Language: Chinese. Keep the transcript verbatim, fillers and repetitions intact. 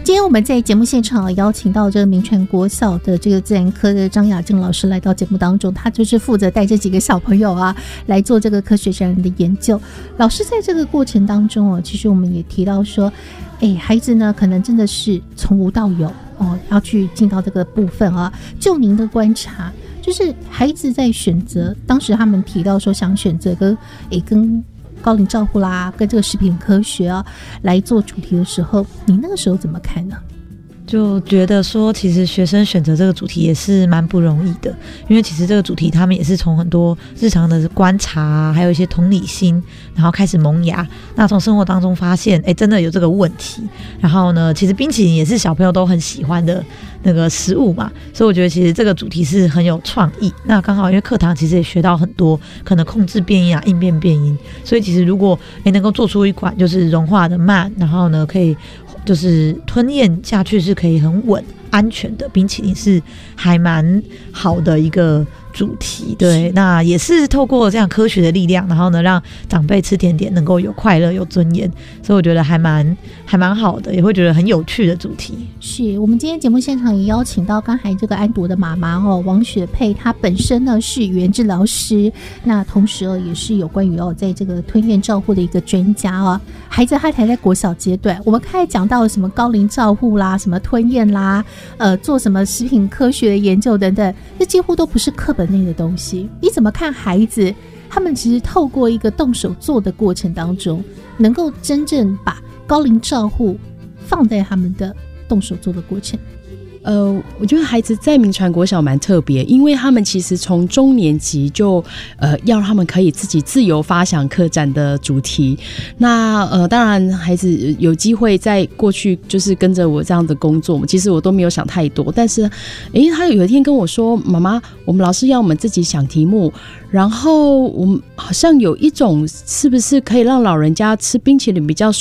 今天我们在节目现场邀请到这个民传国小的这个自然科的张雅正老师来到节目当中，他就是负责带这几个小朋友啊来做这个科学自然的研究。老师在这个过程当中哦，其实我们也提到说，哎，孩子呢可能真的是从无到有哦，要去进到这个部分啊。就您的观察，就是孩子在选择，当时他们提到说想选择跟哎跟高龄照护啦，跟这个食品科学啊来做主题的时候，你那个时候怎么看呢？ 就觉得说其实学生选择这个主题也是蛮不容易的，因为其实这个主题他们也是从很多日常的观察啊，还有一些同理心，然后开始萌芽，那从生活当中发现哎，真的有这个问题，然后呢其实冰淇淋也是小朋友都很喜欢的那个食物嘛，所以我觉得其实这个主题是很有创意。那刚好因为课堂其实也学到很多可能控制变音啊，应变变音，所以其实如果能够做出一款就是融化的慢，然后呢可以就是吞咽下去是可以很稳安全的冰淇淋，是还蛮好的一个主题。对，那也是透过这样科学的力量，然后呢让长辈吃甜点能够有快乐有尊严，所以我觉得还蛮还蛮好的，也会觉得很有趣的主题。 是我们今天节目现场也邀请到刚才这个安铎的妈妈哦，王雪佩，她本身呢是语言治疗师，那同时哦也是有关于哦在这个吞咽照护的一个专家哦。孩子他还在国小阶段，我们开始讲到什么高龄照护啦，什么吞咽啦，呃做什么食品科学的研究等等，这几乎都不是课本内的东西。你怎么看孩子他们其实透过一个动手做的过程当中，能够真正把高龄照护放在他们的动手做的过程？ 呃，我觉得孩子在民传国小蛮特别，因为他们其实从中年级就呃要他们可以自己自由发想课展的主题。那呃，当然孩子有机会在过去就是跟着我这样的工作，其实我都没有想太多。但是，诶，他有一天跟我说：“妈妈，我们老师要我们自己想题目，然后我们好像有一种是不是可以让老人家吃冰淇淋比较